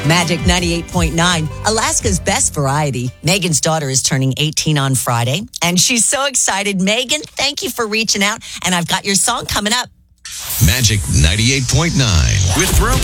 Magic 98.9, Alaska's best variety. Megan's daughter is turning 18 on Friday, and she's so excited. Megan, thank you for reaching out, and I've got your song coming up. Magic 98.9 with Throw